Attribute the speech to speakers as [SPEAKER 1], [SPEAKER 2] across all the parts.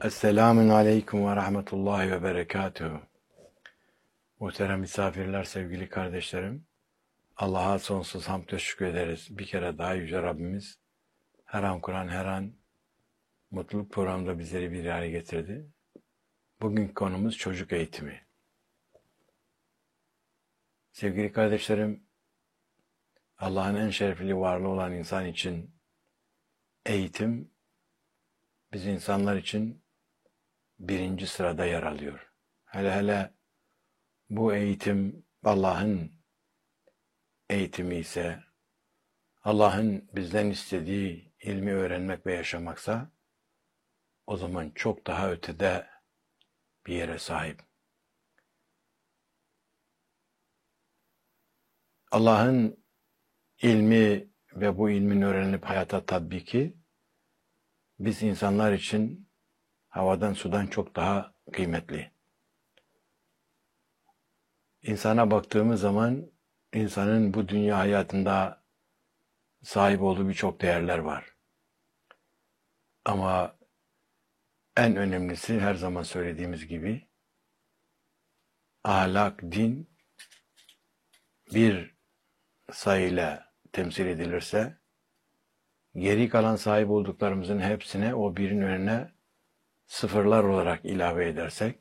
[SPEAKER 1] Esselamun Aleyküm ve Rahmetullahi ve Berekatuhu. Muhterem misafirler, sevgili kardeşlerim. Allah'a sonsuz hamd ve şükür ederiz. Bir kere daha Yüce Rabbimiz her an Kur'an, her an mutluluk programında bizleri bir araya getirdi. Bugünkü konumuz çocuk eğitimi. Sevgili kardeşlerim, Allah'ın en şerefli varlığı olan insan için eğitim, biz insanlar için birinci sırada yer alıyor. Hele bu eğitim Allah'ın eğitimi ise, Allah'ın bizden istediği ilmi öğrenmek ve yaşamaksa, o zaman çok daha ötede bir yere sahip. Allah'ın ilmi ve bu ilmin öğrenilip hayata tatbiki, biz insanlar için havadan sudan çok daha kıymetli. İnsana baktığımız zaman, insanın bu dünya hayatında sahip olduğu birçok değerler var. Ama en önemlisi her zaman söylediğimiz gibi, ahlak, din bir sayıyla temsil edilirse, geri kalan sahip olduklarımızın hepsine o birin önüne sıfırlar olarak ilave edersek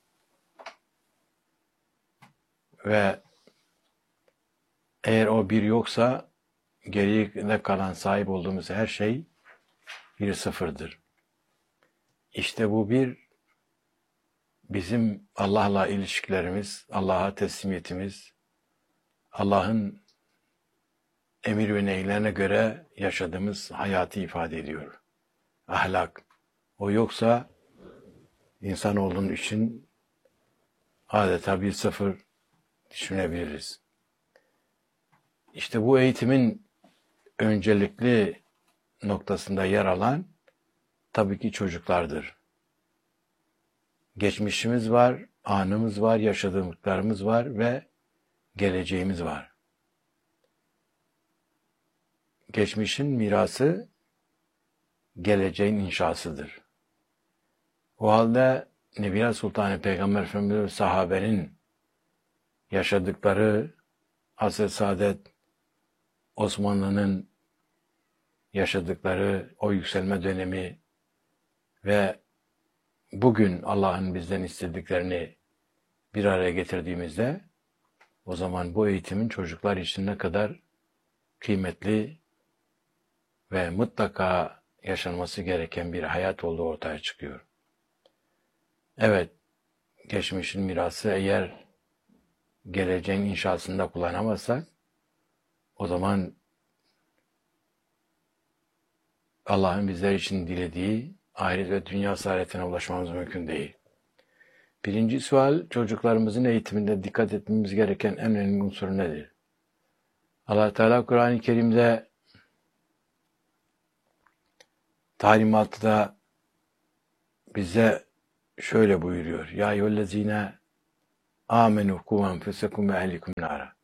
[SPEAKER 1] ve eğer o bir yoksa geriye kalan sahip olduğumuz her şey bir sıfırdır. İşte bu bir bizim Allah'la ilişkilerimiz, Allah'a teslimiyetimiz, Allah'ın emir ve nehirlerine göre yaşadığımız hayatı ifade ediyor. Ahlak. O yoksa insanoğlunun için adeta bir sıfır düşünebiliriz. İşte bu eğitimin öncelikli noktasında yer alan tabii ki çocuklardır. Geçmişimiz var, anımız var, yaşadığımız var ve geleceğimiz var. Geçmişin mirası geleceğin inşasıdır. O halde Nebiler Sultanı Peygamber Efendimiz ve sahabenin yaşadıkları, Asr-ı Saadet, Osmanlı'nın yaşadıkları o yükselme dönemi ve bugün Allah'ın bizden istediklerini bir araya getirdiğimizde o zaman bu eğitimin çocuklar için ne kadar kıymetli ve mutlaka yaşanması gereken bir hayat olduğu ortaya çıkıyor. Evet, geçmişin mirası eğer geleceğin inşasında kullanamazsak o zaman Allah'ın bizler için dilediği ahiret ve dünya saadetine ulaşmamız mümkün değil. Birinci sual, çocuklarımızın eğitiminde dikkat etmemiz gereken en önemli unsur nedir? Allah Teala Kur'an-ı Kerim'de talimatı bize şöyle buyuruyor. Ya eyyühellezine amenu ku enfusekum ve ehlikum nara.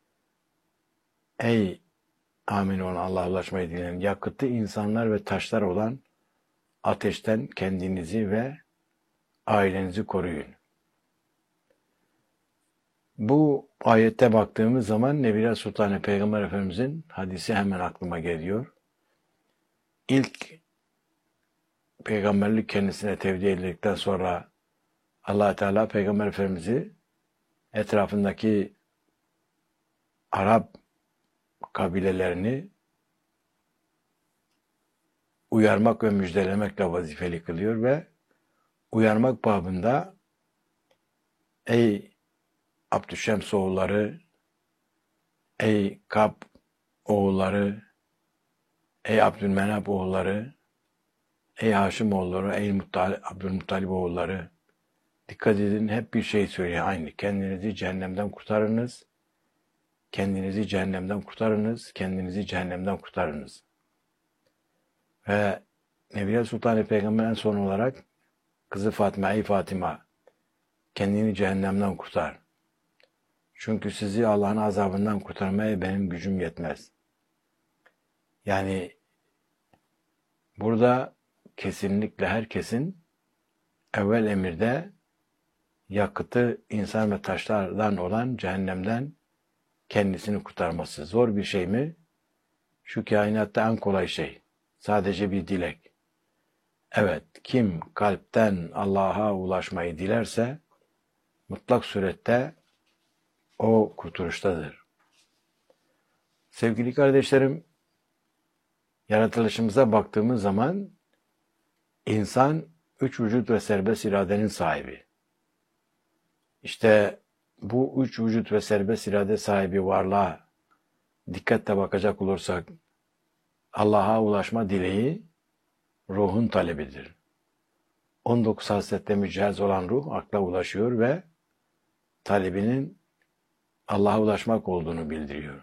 [SPEAKER 1] Ey amin olan Allah'a ulaşmayı dileyen yakıtı insanlar ve taşlar olan ateşten kendinizi ve ailenizi koruyun. Bu ayette baktığımız zaman Nebiler Sultanı Peygamber Efendimizin hadisi hemen aklıma geliyor. İlk peygamberlik kendisine tevdi edildikten sonra Allah Teala Peygamber Efendimiz'i etrafındaki Arap kabilelerini uyarmak ve müjdelemekle vazifeli kılıyor ve uyarmak babında ey Abdüşşems oğulları, ey Kab oğulları, ey Abdülmenap oğulları, ey Haşim oğulları, ey Abdülmuttalib oğulları, dikkat edin, hep bir şey söylüyor aynı. Kendinizi cehennemden kurtarınız, kendinizi cehennemden kurtarınız, kendinizi cehennemden kurtarınız. Ve Nebiler Sultanı Peygamber'in son olarak kızı Fatıma, ey Fatıma, kendini cehennemden kurtar. Çünkü sizi Allah'ın azabından kurtarmaya benim gücüm yetmez. Yani burada kesinlikle herkesin evvel emirde yakıtı insan ve taşlardan olan cehennemden kendisini kurtarması. Zor bir şey mi? Şu kainatta en kolay şey. Sadece bir dilek. Evet, kim kalpten Allah'a ulaşmayı dilerse mutlak surette o kurtuluştadır. Sevgili kardeşlerim, yaratılışımıza baktığımız zaman insan üç vücut ve serbest iradenin sahibi. İşte bu üç vücut ve serbest irade sahibi varlığa dikkatle bakacak olursak Allah'a ulaşma dileği ruhun talebidir. 19 hasletle mücehhez olan ruh akla ulaşıyor ve talebinin Allah'a ulaşmak olduğunu bildiriyor.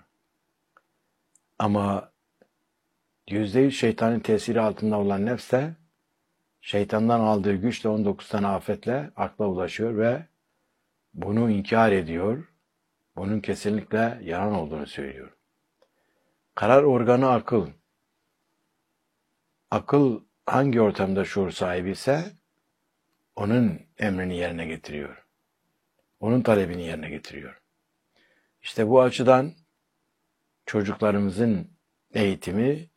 [SPEAKER 1] Ama %100 şeytanın tesiri altında olan nefs de şeytandan aldığı güçle 19 tane afetle akla ulaşıyor ve bunu inkar ediyor. Bunun kesinlikle yalan olduğunu söylüyor. Karar organı akıl. Akıl hangi ortamda şuur sahibi ise onun emrini yerine getiriyor. Onun talebini yerine getiriyor. İşte bu açıdan çocuklarımızın eğitimi,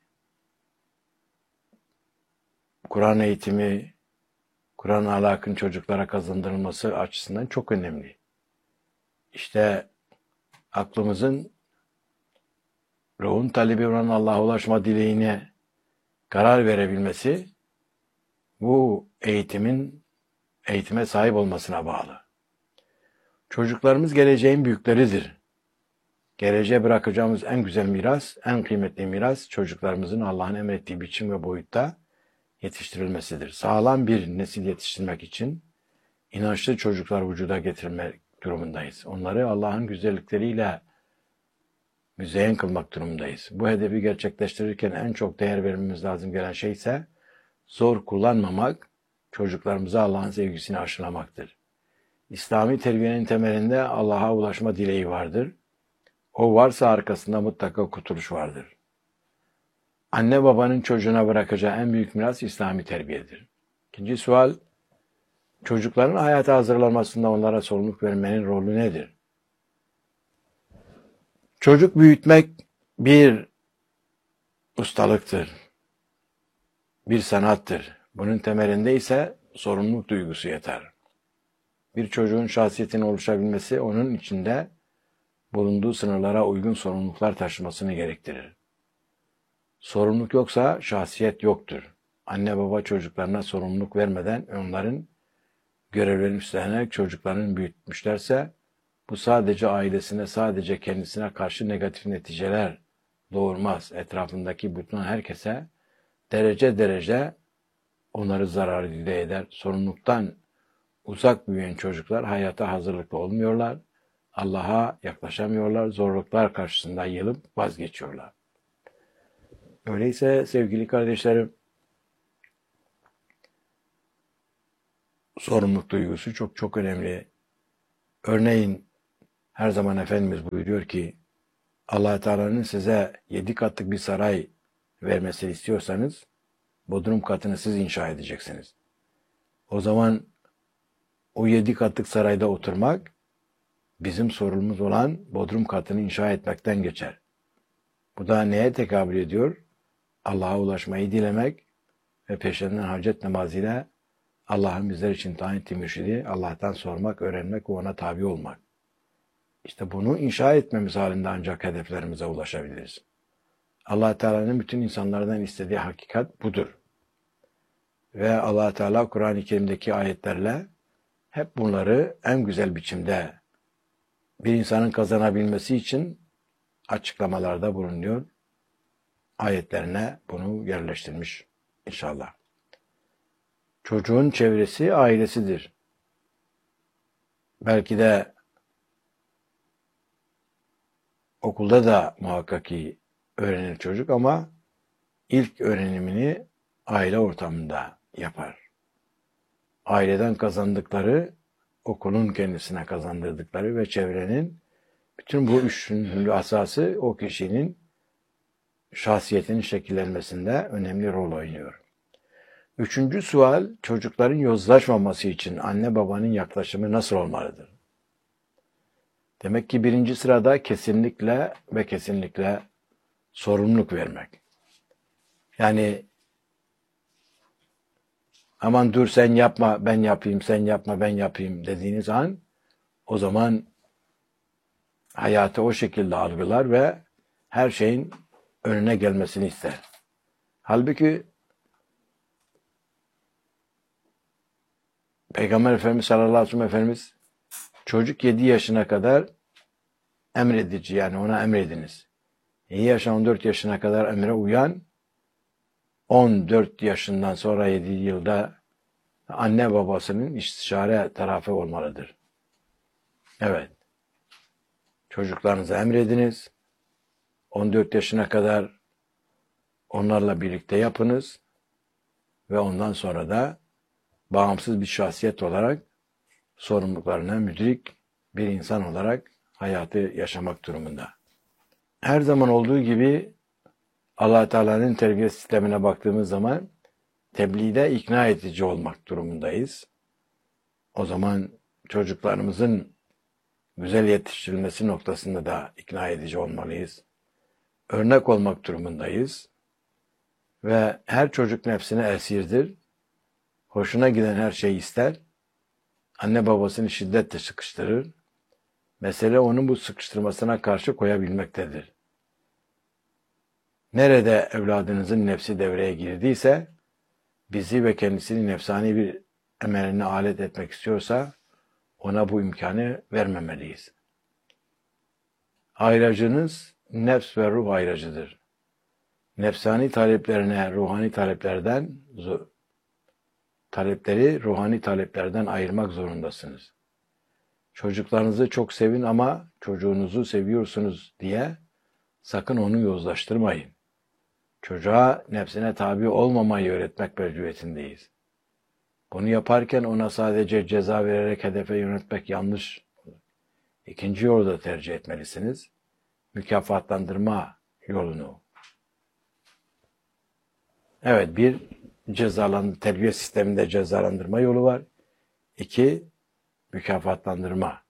[SPEAKER 1] Kur'an eğitimi, Kur'an ahlakın çocuklara kazandırılması açısından çok önemli. İşte aklımızın ruhun talebi olan Allah'a ulaşma dileğine karar verebilmesi bu eğitime sahip olmasına bağlı. Çocuklarımız geleceğin büyükleridir. Geleceğe bırakacağımız en güzel miras, en kıymetli miras çocuklarımızın Allah'ın emrettiği biçim ve boyutta yetiştirilmesidir. Sağlam bir nesil yetiştirmek için inançlı çocuklar vücuda getirmek durumundayız. Onları Allah'ın güzellikleriyle müzeyyen kılmak durumundayız. Bu hedefi gerçekleştirirken en çok değer vermemiz lazım gelen şey ise zor kullanmamak, çocuklarımıza Allah'ın sevgisini aşılamaktır. İslami terbiyenin temelinde Allah'a ulaşma dileği vardır. O varsa arkasında mutlaka kurtuluş vardır. Anne babanın çocuğuna bırakacağı en büyük miras İslami terbiyedir. İkinci sual, çocukların hayata hazırlanmasında onlara sorumluluk vermenin rolü nedir? Çocuk büyütmek bir ustalıktır, bir sanattır. Bunun temelinde ise sorumluluk duygusu yatar. Bir çocuğun şahsiyetinin oluşabilmesi onun içinde bulunduğu sınırlara uygun sorumluluklar taşımasını gerektirir. Sorumluluk yoksa şahsiyet yoktur. Anne baba çocuklarına sorumluluk vermeden onların görevlerini üstlenerek çocuklarını büyütmüşlerse bu sadece ailesine, sadece kendisine karşı negatif neticeler doğurmaz. Etrafındaki bütün herkese derece derece onları zararlı eder. Sorumluluktan uzak büyüyen çocuklar hayata hazırlıklı olmuyorlar. Allah'a yaklaşamıyorlar. Zorluklar karşısında yılıp vazgeçiyorlar. Öyleyse sevgili kardeşlerim, sorumluluk duygusu çok çok önemli. Örneğin her zaman Efendimiz buyuruyor ki Allah Teala'nın size 7 katlık bir saray vermesini istiyorsanız bodrum katını siz inşa edeceksiniz. O zaman o 7 katlık sarayda oturmak bizim sorumluluğumuz olan bodrum katını inşa etmekten geçer. Bu da neye tekabül ediyor? Allah'a ulaşmayı dilemek ve peşinden hacet namazıyla Allah'ın bizler için tayin ettiği mürşidi Allah'tan sormak, öğrenmek ve ona tabi olmak. İşte bunu inşa etmemiz halinde ancak hedeflerimize ulaşabiliriz. Allah Teala'nın bütün insanlardan istediği hakikat budur. Ve Allah Teala Kur'an-ı Kerim'deki ayetlerle hep bunları en güzel biçimde bir insanın kazanabilmesi için açıklamalarda bulunuyor. Ayetlerine bunu yerleştirmiş inşallah. Çocuğun çevresi ailesidir. Belki de okulda da muhakkak ki öğrenir çocuk ama ilk öğrenimini aile ortamında yapar. Aileden kazandıkları, okulun kendisine kazandırdıkları ve çevrenin bütün bu üçlü asası o kişinin şahsiyetinin şekillenmesinde önemli rol oynuyor. Üçüncü sual, çocukların yozlaşmaması için anne babanın yaklaşımı nasıl olmalıdır? Demek ki birinci sırada kesinlikle ve kesinlikle sorumluluk vermek. Yani aman dur sen yapma ben yapayım, sen yapma ben yapayım dediğiniz an o zaman hayatı o şekilde algılar ve her şeyin önüne gelmesini ister. Halbuki Peygamber Efendimiz sallallahu aleyhi ve sellem Efendimiz çocuk 7 yaşına kadar emredici, yani ona emrediniz. 7 yaşına 14 yaşına kadar emre uyan, 14 yaşından sonra 7 yılda anne babasının istişare tarafı olmalıdır. Evet. Çocuklarınıza emrediniz. 14 yaşına kadar onlarla birlikte yapınız ve ondan sonra da bağımsız bir şahsiyet olarak sorumluluklarına müdrik bir insan olarak hayatı yaşamak durumunda. Her zaman olduğu gibi Allah Teala'nın terbiye sistemine baktığımız zaman tebliğde ikna edici olmak durumundayız. O zaman çocuklarımızın güzel yetiştirilmesi noktasında da ikna edici olmalıyız. Örnek olmak durumundayız. Ve her çocuk nefsine esirdir. Hoşuna giden her şeyi ister. Anne babasını şiddetle sıkıştırır. Mesele onun bu sıkıştırmasına karşı koyabilmektedir. Nerede evladınızın nefsi devreye girdiyse, bizi ve kendisini nefsani bir emeline alet etmek istiyorsa, ona bu imkanı vermemeliyiz. Ayracınız nefs ve ruh ayracıdır. Nefsani taleplerine ruhani talepleri ruhani taleplerden ayırmak zorundasınız. Çocuklarınızı çok sevin ama çocuğunuzu seviyorsunuz diye sakın onu yozlaştırmayın. Çocuğa nefsine tabi olmamayı öğretmek mecburiyetindeyiz. Bunu yaparken ona sadece ceza vererek hedefe yönetmek yanlış. İkinci yolu da tercih etmelisiniz. Mükafatlandırma yolunu. Evet, bir terbiye sisteminde cezalandırma yolu var. 2, mükafatlandırma.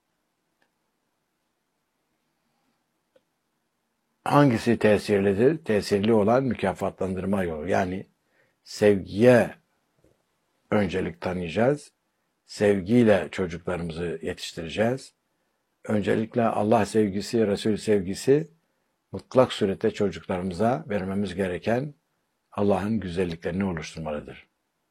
[SPEAKER 1] Hangisi tesirlidir? Tesirli olan mükafatlandırma yolu. Yani sevgiye öncelik tanıyacağız. Sevgiyle çocuklarımızı yetiştireceğiz. Öncelikle Allah sevgisi, Resul sevgisi mutlak surette çocuklarımıza vermemiz gereken Allah'ın güzelliklerini oluşturmalıdır.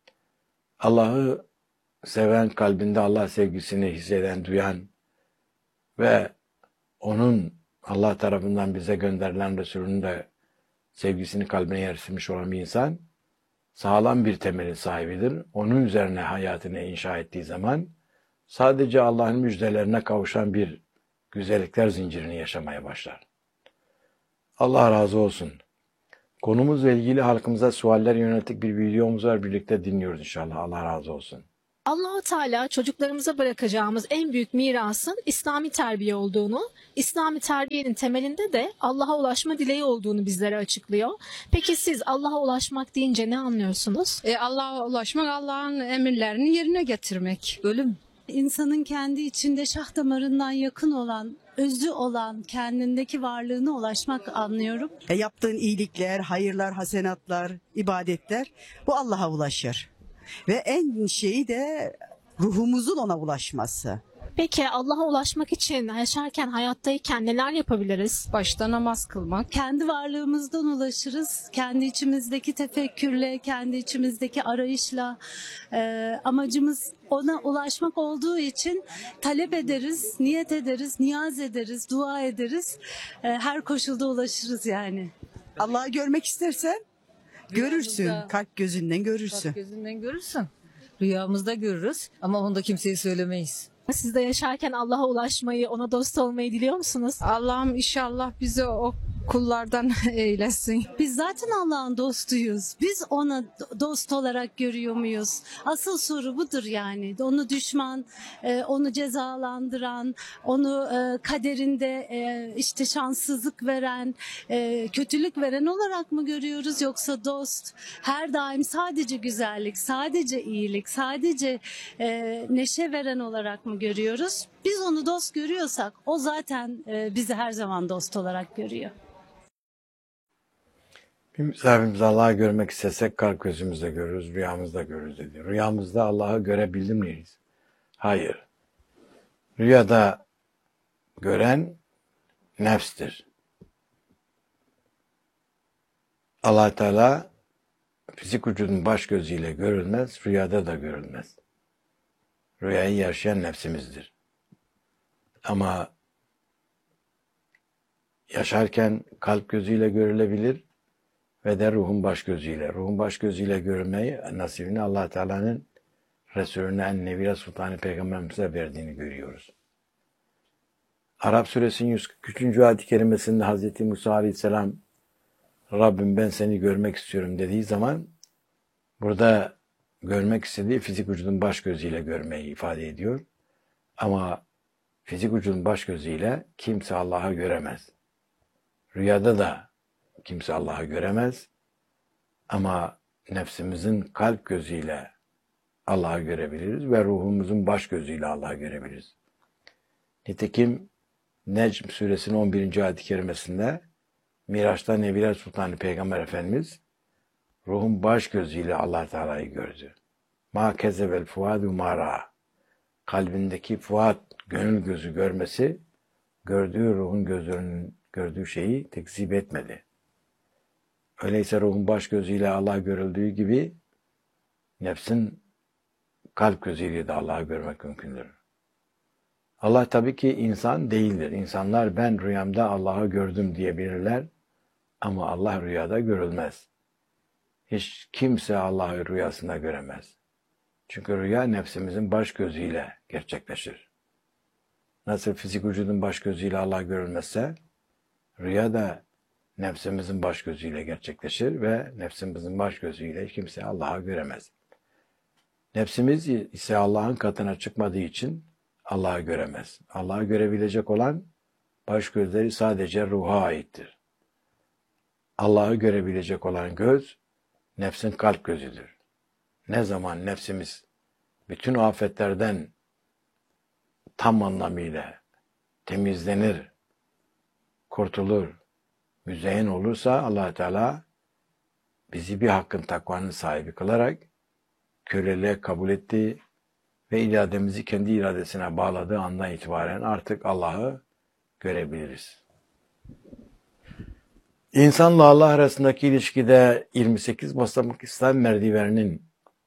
[SPEAKER 1] Allah'ı seven, kalbinde Allah sevgisini hisseden, duyan ve onun Allah tarafından bize gönderilen Resulünün de sevgisini kalbine yerleştirmiş olan bir insan sağlam bir temelin sahibidir. Onun üzerine hayatını inşa ettiği zaman sadece Allah'ın müjdelerine kavuşan bir güzellikler zincirini yaşamaya başlar. Allah razı olsun. Konumuzla ilgili halkımıza sualler yönelik bir videomuz var. Birlikte dinliyoruz inşallah. Allah razı olsun.
[SPEAKER 2] Allah-u Teala çocuklarımıza bırakacağımız en büyük mirasın İslami terbiye olduğunu, İslami terbiyenin temelinde de Allah'a ulaşma dileği olduğunu bizlere açıklıyor. Peki siz Allah'a ulaşmak deyince ne anlıyorsunuz?
[SPEAKER 3] Allah'a ulaşmak, Allah'ın emirlerini yerine getirmek. Ölüm.
[SPEAKER 4] İnsanın kendi içinde şah damarından yakın olan, özü olan, kendindeki varlığına ulaşmak anlıyorum.
[SPEAKER 5] Yaptığın iyilikler, hayırlar, hasenatlar, ibadetler bu Allah'a ulaşır. Ve en şeyi de ruhumuzun ona ulaşması.
[SPEAKER 2] Peki Allah'a ulaşmak için yaşarken, hayattayken neler yapabiliriz?
[SPEAKER 3] Başta namaz kılmak.
[SPEAKER 4] Kendi varlığımızdan ulaşırız. Kendi içimizdeki tefekkürle, kendi içimizdeki arayışla amacımız ona ulaşmak olduğu için talep ederiz, niyet ederiz, niyaz ederiz, dua ederiz. Her koşulda ulaşırız yani.
[SPEAKER 5] Allah'ı görmek istersen görürsün. Kalp gözünden görürsün.
[SPEAKER 6] Kalp gözünden görürsün. Rüyamızda görürüz ama onu da kimseye söylemeyiz.
[SPEAKER 2] Siz de yaşarken Allah'a ulaşmayı, ona dost olmayı diliyor musunuz?
[SPEAKER 3] Allah'ım inşallah bize o kullardan eylesin.
[SPEAKER 4] Biz zaten Allah'ın dostuyuz. Biz ona dost olarak görüyor muyuz? Asıl soru budur yani. Onu düşman, onu cezalandıran, onu kaderinde işte şanssızlık veren, kötülük veren olarak mı görüyoruz? Yoksa dost, her daim sadece güzellik, sadece iyilik, sadece neşe veren olarak mı görüyoruz? Biz onu dost görüyorsak o zaten bizi her zaman dost olarak görüyor.
[SPEAKER 1] Bir misafirimiz Allah'ı görmek istesek kalp gözümüzle görürüz, rüyamızda görürüz dedi. Rüyamızda Allah'ı görebilir miyiz? Hayır. Rüyada gören nefstir. Allah Teala fizik vücudun baş gözüyle görülmez, rüyada da görülmez. Rüyayı yaşayan nefsimizdir. Ama yaşarken kalp gözüyle görülebilir ve de ruhun baş gözüyle. Ruhun baş gözüyle görülmeyi nasibini Allah Teala'nın Resulüne Ennebire Sultanı Peygamberimize verdiğini görüyoruz. Arap suresinin 143. ayet-i kerimesinde Hz. Musa Aleyhisselam Rabbim ben seni görmek istiyorum dediği zaman burada görmek istediği fizik vücudun baş gözüyle görmeyi ifade ediyor. Ama fizik vücudun baş gözüyle kimse Allah'ı göremez. Rüyada da kimse Allah'ı göremez. Ama nefsimizin kalp gözüyle Allah'ı görebiliriz ve ruhumuzun baş gözüyle Allah'ı görebiliriz. Nitekim Necm suresinin 11. ayet-i kerimesinde Miraç'ta Nebiler Sultanı Peygamber Efendimiz ruhun baş gözüyle Allah Teala'yı gördü. Ma kezebel fuadu mara. Kalbindeki fuat, gönül gözü görmesi, gördüğü ruhun gözünün gördüğü şeyi tekzip etmedi. Öyleyse ruhun baş gözüyle Allah görüldüğü gibi nefsin kalp gözüyle de Allah'ı görmek mümkündür. Allah tabii ki insan değildir. İnsanlar ben rüyamda Allah'ı gördüm diyebilirler ama Allah rüyada görülmez. Hiç kimse Allah'ı rüyasında göremez. Çünkü rüya nefsimizin baş gözüyle gerçekleşir. Nasıl fizik vücudun baş gözüyle Allah görülmezse, rüya da nefsimizin baş gözüyle gerçekleşir ve nefsimizin baş gözüyle kimse Allah'ı göremez. Nefsimiz ise Allah'ın katına çıkmadığı için Allah'ı göremez. Allah'ı görebilecek olan baş gözleri sadece ruha aittir. Allah'ı görebilecek olan göz, nefsin kalp gözüdür. Ne zaman nefsimiz bütün afetlerden tam anlamıyla temizlenir, kurtulur, müzeyyen olursa Allah Teala bizi bir hakkın takvanın sahibi kılarak köleliğe kabul etti ve irademizi kendi iradesine bağladığı andan itibaren artık Allah'ı görebiliriz. İnsanla Allah arasındaki ilişkide 28 basamak İslam merdiveninin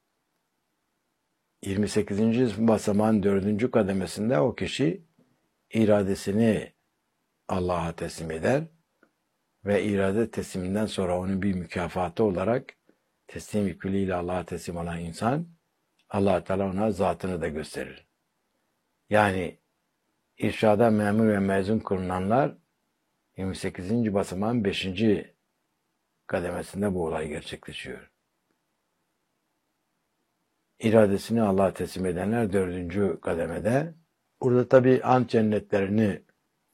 [SPEAKER 1] 28. basamağın 4. kademesinde o kişi iradesini Allah'a teslim eder ve irade tesliminden sonra onun bir mükafatı olarak teslim yüküyle Allah'a teslim olan insan Allah Teala ona zatını da gösterir. Yani irşada memur ve mezun kılınanlar 28. basamağın 5. kademesinde bu olay gerçekleşiyor. İradesini Allah'a teslim edenler 4. kademede. Burada tabi ant cennetlerini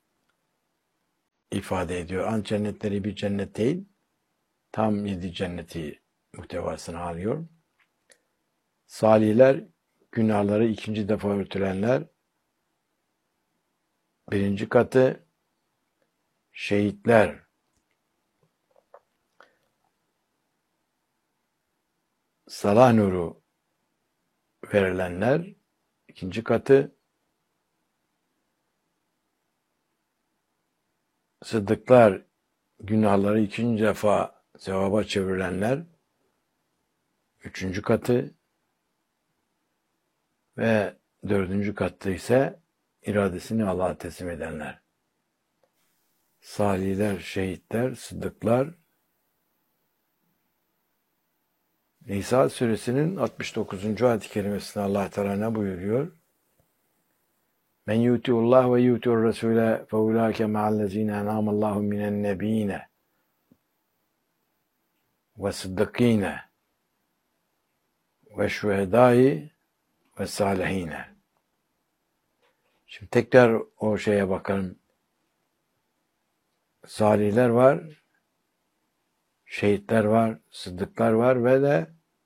[SPEAKER 1] ifade ediyor. Ant cennetleri bir cennet değil, tam 7 cenneti muhtevasını alıyor. Salihler, günahları 2. defa örtülenler, 1. katı, şehitler, salah nuru verilenler, 2. katı, sıddıklar, günahları 2. defa sevaba çevrilenler, 3. katı ve 4. katta ise iradesini Allah'a teslim edenler. Salihler, şehitler, sıddıklar. Nisa suresinin 69. ayet-i kerimesinde Allah Teala ne buyuruyor? Men yuti'ullah ve yuti'ur Rasule fe ulaike ma'allezine en'amallahu minen nebiyine ve sıddıkine ve şühedai ve salihine. Şimdi tekrar o şeye bakalım. Salihler var, şehitler var, sıddıklar var ve de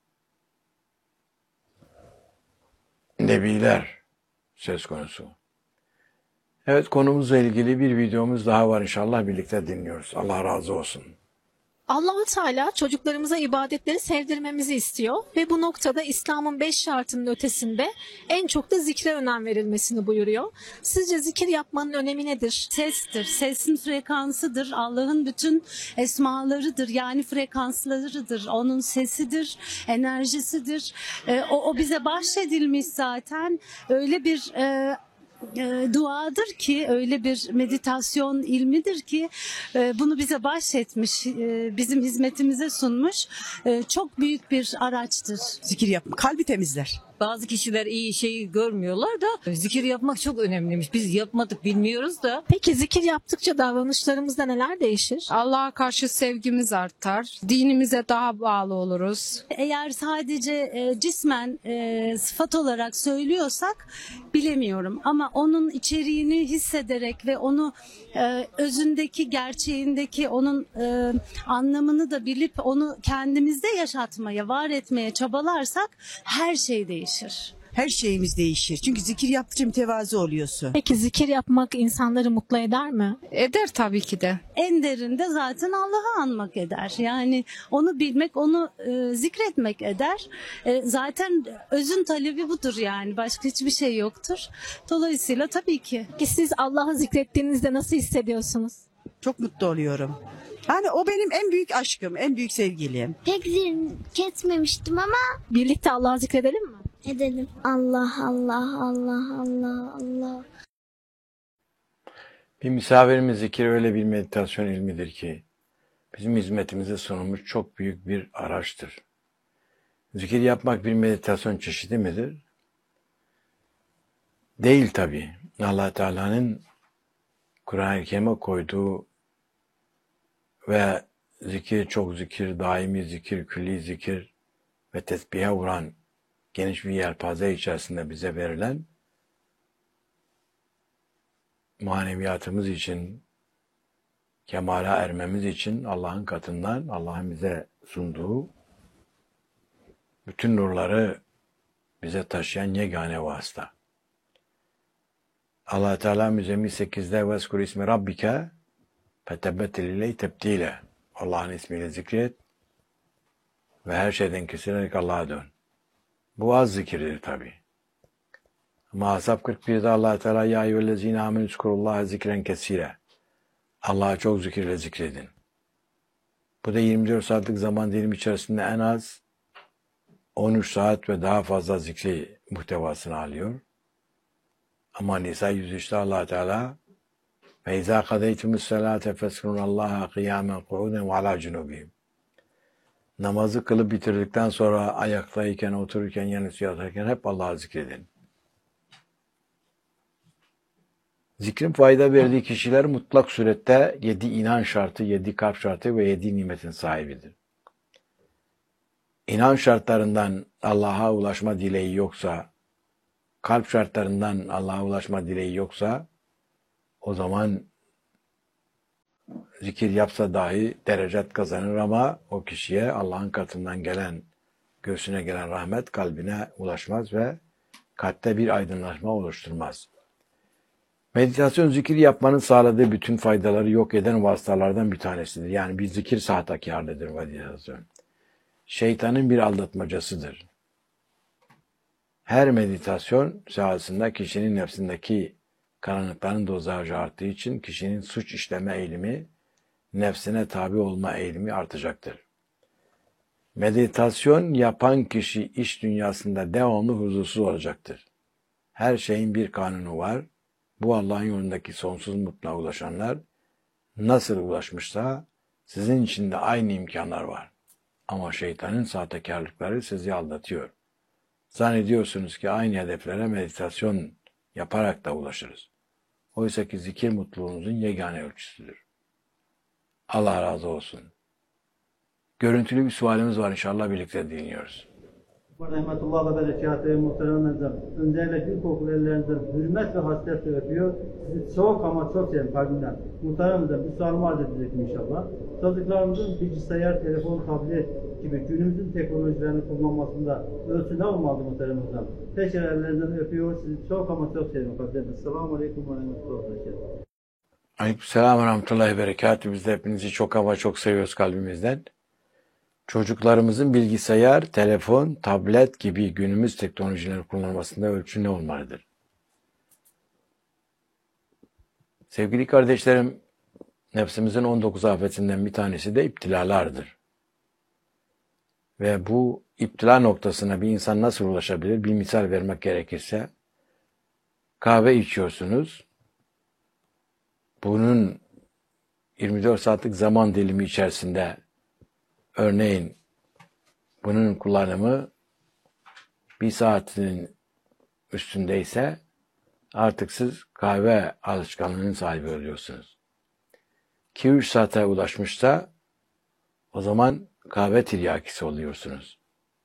[SPEAKER 1] nebiler söz konusu. Evet, konumuzla ilgili bir videomuz daha var, inşallah birlikte dinliyoruz. Allah razı olsun.
[SPEAKER 2] Allah-u Teala çocuklarımıza ibadetleri sevdirmemizi istiyor ve bu noktada İslam'ın 5 şartının ötesinde en çok da zikre önem verilmesini buyuruyor. Sizce zikir yapmanın önemi nedir?
[SPEAKER 4] Sestir, sesin frekansıdır, Allah'ın bütün esmalarıdır, yani frekanslarıdır, onun sesidir, enerjisidir. O bize bahşedilmiş zaten, öyle bir duadır ki, öyle bir meditasyon ilmidir ki bunu bize bahşetmiş, bizim hizmetimize sunmuş, çok büyük bir araçtır.
[SPEAKER 5] Zikir yapma. Kalbi temizler.
[SPEAKER 6] Bazı kişiler iyi şeyi görmüyorlar da zikir yapmak çok önemliymiş. Biz yapmadık, bilmiyoruz da.
[SPEAKER 2] Peki zikir yaptıkça davranışlarımızda neler değişir?
[SPEAKER 3] Allah'a karşı sevgimiz artar. Dinimize daha bağlı oluruz.
[SPEAKER 4] Eğer sadece cismen sıfat olarak söylüyorsak bilemiyorum, ama onun içeriğini hissederek ve onu özündeki, gerçeğindeki onun anlamını da bilip onu kendimizde yaşatmaya, var etmeye çabalarsak her şey değişir.
[SPEAKER 5] Her şeyimiz değişir. Çünkü zikir yaptıkça mütevazı oluyorsun.
[SPEAKER 2] Peki zikir yapmak insanları mutlu eder mi?
[SPEAKER 3] Eder tabii ki de.
[SPEAKER 4] En derinde zaten Allah'ı anmak eder. Yani onu bilmek, onu zikretmek eder. Zaten özün talebi budur yani. Başka hiçbir şey yoktur. Dolayısıyla tabii ki.
[SPEAKER 2] Peki siz Allah'ı zikrettiğinizde nasıl hissediyorsunuz?
[SPEAKER 5] Çok mutlu oluyorum. Yani o benim en büyük aşkım, en büyük sevgilim.
[SPEAKER 7] Pek zikretmemiştim ama
[SPEAKER 2] Birlikte Allah'ı zikredelim mi?
[SPEAKER 7] edelim. Allah Allah Allah Allah Allah.
[SPEAKER 1] Bir misafirimiz zikir öyle bir meditasyon ilmidir ki bizim hizmetimize sunulmuş çok büyük bir araçtır. Zikir yapmak bir meditasyon çeşidi midir? Değil tabii. Allah Teala'nın Kur'an-ı Kerim'e koyduğu ve zikir, çok zikir, daimi zikir, külli zikir ve tesbihe vuran geniş bir yelpaze içerisinde bize verilen maneviyatımız için, kemala ermemiz için Allah'ın katından, Allah'ın bize sunduğu bütün nurları bize taşıyan yegane vasıta. Allah Teala Müzzemmil 8'de "Vezkur ismi rabbike fetebbetil ileyhi tebdile." Allah'ın ismiyle zikret ve her şeyden kesilerek Allah'a dön. Bu az zikirdir tabi. Ama Ashab 41'de Allah Teala "Ya eyyühellezine amenü zkurullaha zikren kesire." Allah'a çok zikirle zikredin. Bu da 24 saatlik zaman dilimi içerisinde en az 13 saat ve daha fazla zikri muhtevasını alıyor. Ama Nisa 103'te Allah Teala "Ve izâ kadeytümüs salâte feskurunallaha kıyâmen ku'uden ve alâ cunubihim." Namazı kılıp bitirdikten sonra ayaktayken, otururken, yanısı yatarken hep Allah'ı zikredin. Zikrin fayda verdiği kişiler mutlak surette 7 inan şartı, 7 kalp şartı ve 7 nimetin sahibidir. İnan şartlarından Allah'a ulaşma dileği yoksa, kalp şartlarından Allah'a ulaşma dileği yoksa, o zaman zikir yapsa dahi derecet kazanır ama o kişiye Allah'ın katından gelen, göğsüne gelen rahmet kalbine ulaşmaz ve kalpte bir aydınlaşma oluşturmaz. Meditasyon zikir yapmanın sağladığı bütün faydaları yok eden vasıtalardan bir tanesidir. Yani bir zikir sahtekarlıdır meditasyon. Şeytanın bir aldatmacasıdır. Her meditasyon sırasında kişinin nefsindeki karanlıkların dozajı arttığı için kişinin suç işleme eğilimi, nefsine tabi olma eğilimi artacaktır. Meditasyon yapan kişi iş dünyasında devamlı huzursuz olacaktır. Her şeyin bir kanunu var. Bu Allah'ın yolundaki sonsuz mutluluğa ulaşanlar nasıl ulaşmışsa sizin için de aynı imkanlar var. Ama şeytanın sahtekarlıkları sizi aldatıyor. Zannediyorsunuz ki aynı hedeflere meditasyon Yaparak da ulaşırız. Oysa ki zikir mutluluğumuzun yegane ölçüsüdür. Allah razı olsun. Görüntülü bir sualimiz var, inşallah birlikte dinliyoruz.
[SPEAKER 8] Rahmetullah ve berekatü muhterem edzem. Öncelikle gül kokulu ellerinizden hürmet ve hasretle öpüyor. Sizi çok ama çok seviyorum kalbimden. Muhterem edzem bir sualımı arz edecektim inşallah. Çocuklarımızın bilgisayar, telefon, tablet gibi günümüzün teknolojilerini kullanmasında ölçü ne olmalı muhterem edzem? Tekrar ellerinizden öpüyor. Sizi çok ama çok seviyorum kalbimden. Esselamu Aleyküm ve Rahmetullah ve Berekatuhu.
[SPEAKER 1] Aleykümselam ve rahmetullahi ve berekatü. Biz de hepinizi çok ama çok seviyoruz kalbimizden. Çocuklarımızın bilgisayar, telefon, tablet gibi günümüz teknolojileri kullanmasında ölçü ne olmalıdır? Sevgili kardeşlerim, nefsimizin 19 afetinden bir tanesi de iptilalardır. Ve bu iptila noktasına bir insan nasıl ulaşabilir? Bir misal vermek gerekirse, kahve içiyorsunuz. Bunun 24 saatlik zaman dilimi içerisinde örneğin bunun kullanımı bir saatin üstündeyse artık siz kahve alışkanlığının sahibi oluyorsunuz. 2-3 saate ulaşmışsa o zaman kahve tiryakisi oluyorsunuz.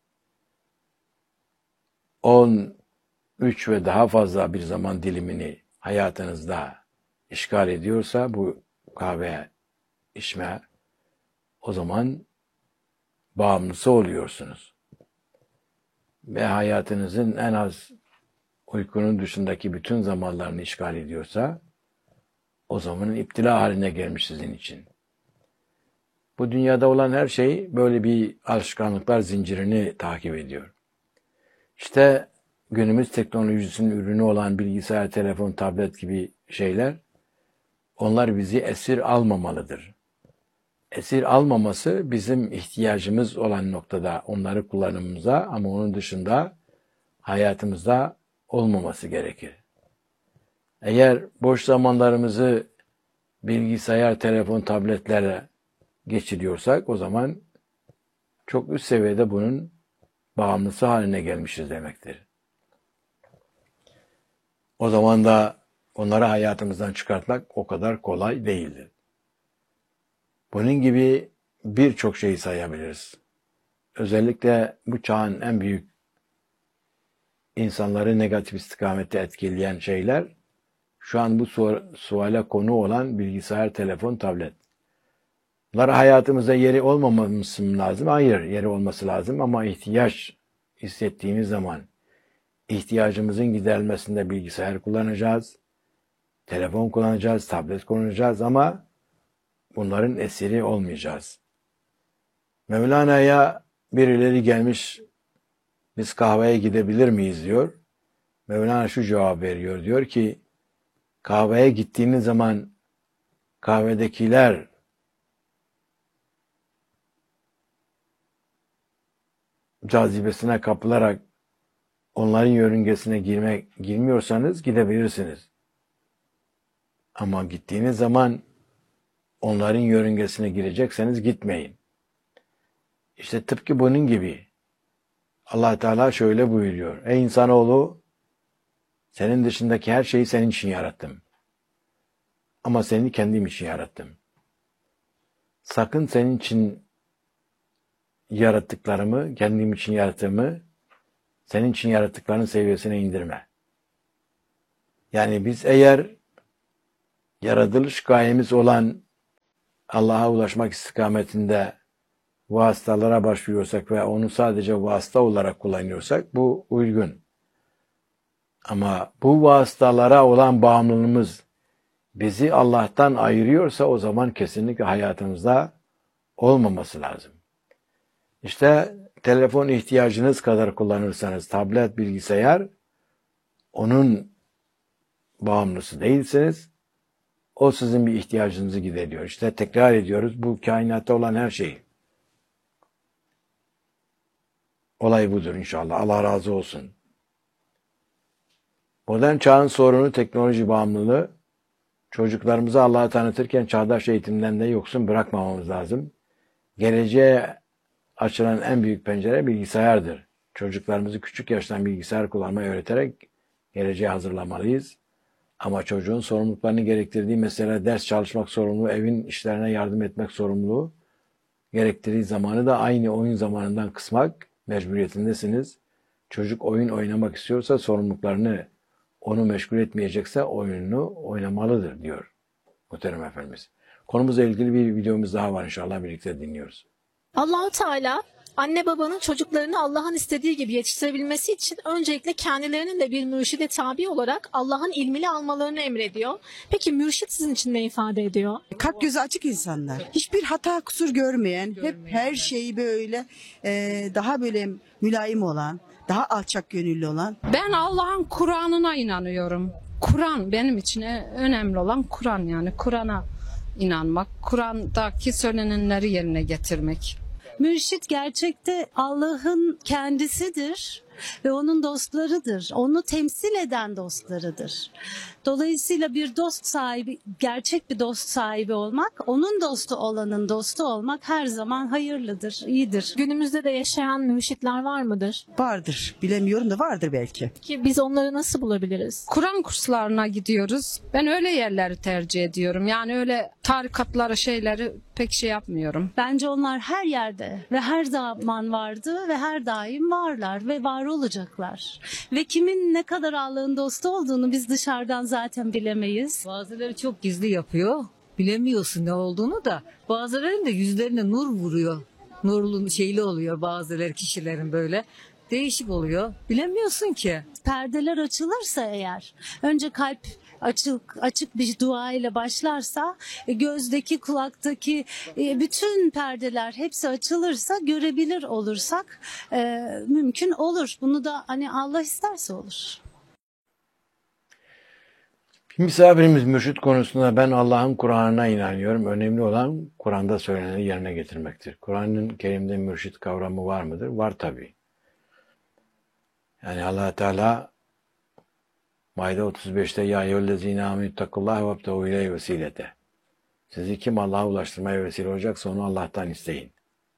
[SPEAKER 1] 13 ve daha fazla bir zaman dilimini hayatınızda işgal ediyorsa bu kahve içme, o zaman bağımlısı oluyorsunuz. Ve hayatınızın en az uykunun dışındaki bütün zamanlarını işgal ediyorsa o zaman iptila haline gelmiş sizin için. Bu dünyada olan her şey böyle bir alışkanlıklar zincirini takip ediyor. İşte günümüz teknolojisinin ürünü olan bilgisayar, telefon, tablet gibi şeyler, onlar bizi esir almamalıdır. Esir almaması bizim ihtiyacımız olan noktada onları kullanımımıza, ama onun dışında hayatımızda olmaması gerekir. Eğer boş zamanlarımızı bilgisayar, telefon, tabletlere geçiriyorsak o zaman çok üst seviyede bunun bağımlısı haline gelmişiz demektir. O zaman da onları hayatımızdan çıkartmak o kadar kolay değildir. Bunun gibi birçok şeyi sayabiliriz. Özellikle bu çağın en büyük insanları negatif istikamette etkileyen şeyler şu an bu suale konu olan bilgisayar, telefon, tablet. Bunlar hayatımızda yeri olmaması mı lazım? Hayır, yeri olması lazım ama ihtiyaç hissettiğimiz zaman ihtiyacımızın giderilmesinde bilgisayar kullanacağız, telefon kullanacağız, tablet kullanacağız ama bunların esiri olmayacağız. Mevlana'ya birileri gelmiş, biz kahveye gidebilir miyiz diyor. Mevlana şu cevap veriyor, diyor ki kahveye gittiğiniz zaman kahvedekiler cazibesine kapılarak onların yörüngesine girmiyorsanız gidebilirsiniz. Ama gittiğiniz zaman onların yörüngesine girecekseniz gitmeyin. İşte tıpkı bunun gibi Allah Teala şöyle buyuruyor. Ey insanoğlu, senin dışındaki her şeyi senin için yarattım. Ama seni kendim için yarattım. Sakın senin için yarattıklarımı, kendim için yarattığımı, senin için yarattıklarının seviyesine indirme. Yani biz eğer yaratılış gayemiz olan Allah'a ulaşmak istikametinde vasıtalara başvuruyorsak ve onu sadece vasıta olarak kullanıyorsak bu uygun. Ama bu vasıtalara olan bağımlılığımız bizi Allah'tan ayırıyorsa o zaman kesinlikle hayatımızda olmaması lazım. İşte telefon ihtiyacınız kadar kullanırsanız tablet, bilgisayar onun bağımlısı değilsiniz. O sizin bir ihtiyacınızı gideriyor. İşte tekrar ediyoruz, bu kainatta olan her şey. Olay budur inşallah. Allah razı olsun. Modern çağın sorunu teknoloji bağımlılığı. Çocuklarımızı Allah'ı tanıtırken çağdaş eğitimden de yoksun bırakmamamız lazım. Geleceğe açılan en büyük pencere bilgisayardır. Çocuklarımızı küçük yaştan bilgisayar kullanmayı öğreterek geleceğe hazırlamalıyız. Ama çocuğun sorumluluklarını gerektirdiği, mesela ders çalışmak sorumluluğu, evin işlerine yardım etmek sorumluluğu gerektirdiği zamanı da aynı oyun zamanından kısmak mecburiyetindesiniz. Çocuk oyun oynamak istiyorsa sorumluluklarını onu meşgul etmeyecekse oyununu oynamalıdır diyor muhterem Efendimiz. Konumuzla ilgili bir videomuz daha var, inşallah birlikte dinliyoruz.
[SPEAKER 2] Allah-u Teala anne babanın çocuklarını Allah'ın istediği gibi yetiştirebilmesi için öncelikle kendilerinin de bir mürşide tabi olarak Allah'ın ilmini almalarını emrediyor. Peki mürşit sizin için ne ifade ediyor?
[SPEAKER 5] Kalp gözü açık insanlar. Hiçbir hata kusur görmeyen, hep her şeyi böyle daha böyle mülayim olan, daha alçak gönüllü olan.
[SPEAKER 3] Ben Allah'ın Kur'an'ına inanıyorum. Kur'an benim için önemli olan Kur'an, yani Kur'an'a inanmak, Kur'an'daki söylenenleri yerine getirmek.
[SPEAKER 4] Mürşit gerçekte Allah'ın kendisidir ve onun dostlarıdır. Onu temsil eden dostlarıdır. Dolayısıyla bir dost sahibi, gerçek bir dost sahibi olmak, onun dostu olanın dostu olmak her zaman hayırlıdır, iyidir.
[SPEAKER 2] Günümüzde de yaşayan mürşitler var mıdır?
[SPEAKER 5] Vardır. Bilemiyorum da vardır belki.
[SPEAKER 2] Ki biz onları nasıl bulabiliriz?
[SPEAKER 3] Kur'an kurslarına gidiyoruz. Ben öyle yerleri tercih ediyorum. Yani öyle tarikatları, şeyleri pek şey yapmıyorum.
[SPEAKER 4] Bence onlar her yerde ve her zaman vardı ve her daim varlar ve var olacaklar. Ve kimin ne kadar Allah'ın dostu olduğunu biz dışarıdan zaten bilemeyiz.
[SPEAKER 6] Bazıları çok gizli yapıyor. Bilemiyorsun ne olduğunu da. Bazılarının da yüzlerine nur vuruyor. Nurlu şeyli oluyor bazıları kişilerin böyle. Değişik oluyor. Bilemiyorsun ki.
[SPEAKER 4] Perdeler açılırsa eğer, önce kalp açık bir dua ile başlarsa, gözdeki, kulaktaki bütün perdeler hepsi açılırsa, görebilir olursak mümkün olur. Bunu da hani Allah isterse olur.
[SPEAKER 1] Misafirimiz mürşit konusunda ben Allah'ın Kur'an'ına inanıyorum. Önemli olan Kur'an'da söyleneni yerine getirmektir. Kur'an-ı Kerim'de mürşit kavramı var mıdır? Var tabii. Yani Allah Teala Maide 35'te ya eyyühellezine amenüttakullaha ve ebteğû ileyhi vesilete. Sizi kim Allah'a ulaştırmaya vesile olacaksa onu Allah'tan isteyin.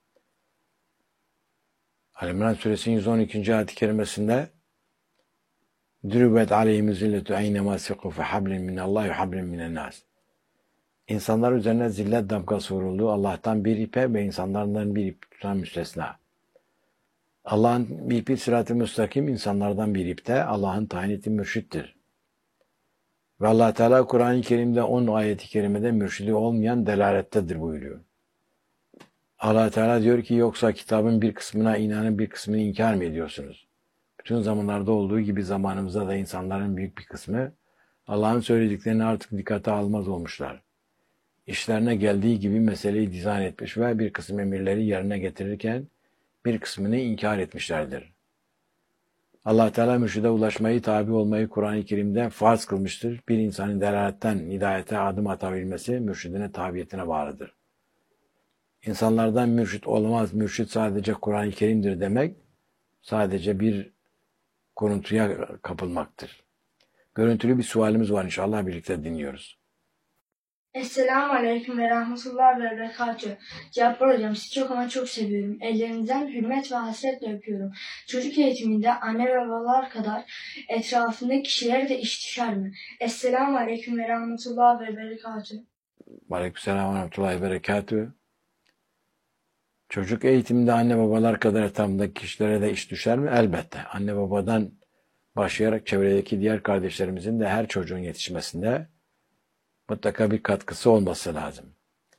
[SPEAKER 1] Ali-İmran suresinin 112. ayet-i kerimesinde Dürübet aleyhimü zilletu eynemâ siku fe hablin minallâhi hablin minennâs. İnsanlar üzerine zillet damgası vuruldu. Allah'tan bir ipe ve insanlardan bir ip tutan müstesna. Allah'ın bir ipi sırat-ı müstakim, insanlardan bir ipte Allah'ın tayin ettiği mürşittir. Ve Allah Teala Kur'an-ı Kerim'de 10 ayeti kerimede mürşidi olmayan delalettedir buyuruyor. Allah Teala diyor ki yoksa kitabın bir kısmına inanıp bir kısmını inkar mı ediyorsunuz? Bütün zamanlarda olduğu gibi zamanımızda da insanların büyük bir kısmı Allah'ın söylediklerini artık dikkate almaz olmuşlar. İşlerine geldiği gibi meseleyi dizayn etmiş ve bir kısım emirleri yerine getirirken bir kısmını inkar etmişlerdir. Allah Teala mürşide ulaşmayı, tabi olmayı Kur'an-ı Kerim'de farz kılmıştır. Bir insanın delaletten hidayete adım atabilmesi mürşidine tabiyetine bağlıdır. İnsanlardan mürşit olmaz, mürşit sadece Kur'an-ı Kerim'dir demek, sadece bir kuruntuya kapılmaktır. Görüntülü bir sualimiz var, inşallah birlikte dinliyoruz.
[SPEAKER 9] Esselamu Aleyküm ve Rahmetullah ve Berekatühü. Cabbar hocam, sizi çok ama çok seviyorum. Ellerinizden hürmet ve hasretle öpüyorum. Çocuk eğitiminde anne ve babalar kadar etrafındaki kişilere de iş düşer mi? Esselamu Aleyküm ve Rahmetullah ve Berekatühü.
[SPEAKER 1] Aleykümselam ve Rahmetullahi ve Berekatühü. Çocuk eğitiminde anne babalar kadar etrafındaki kişilere de iş düşer mi? Elbette. Anne babadan başlayarak çevredeki diğer kardeşlerimizin de her çocuğun yetişmesinde mutlaka bir katkısı olması lazım.